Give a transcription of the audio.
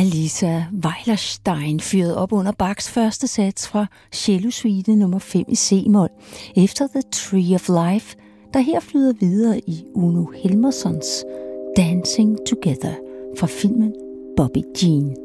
Alisa Weilerstein fyrede op under Bachs første sats fra Cello Suite nummer 5 i C-mol efter The Tree of Life, der her flyder videre i Uno Helmerssons Dancing Together fra filmen Bobby Jean.